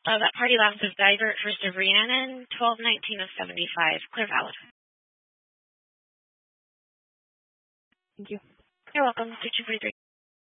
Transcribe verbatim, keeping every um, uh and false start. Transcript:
Uh, that party last is Divert first of Rhiannon, twelve nineteen of seventy-five. Clear valid. Thank you. You're welcome. two two forty-three.